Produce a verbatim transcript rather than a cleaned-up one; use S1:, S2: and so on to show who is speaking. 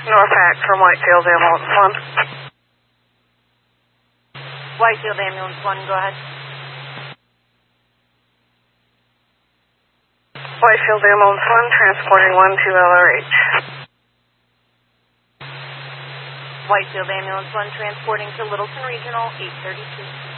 S1: North Hack from Whitefield Ambulance one.
S2: Whitefield Ambulance one, go ahead.
S1: Whitefield Ambulance one, transporting one to L R H.
S2: Whitefield Ambulance one, transporting to Littleton Regional, eight thirty-two.